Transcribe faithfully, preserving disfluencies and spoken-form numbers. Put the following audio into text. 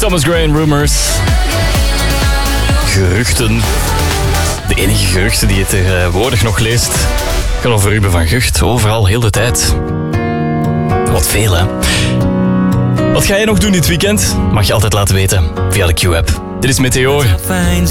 Thomas Gray en Rumors. Geruchten. De enige geruchten die je tegenwoordig nog leest gaan over Ruben van Gucht. Overal, heel de tijd. Wat veel, hè? Wat ga je nog doen dit weekend? Mag je altijd laten weten via de Q-app. Dit is Meteor. Fijn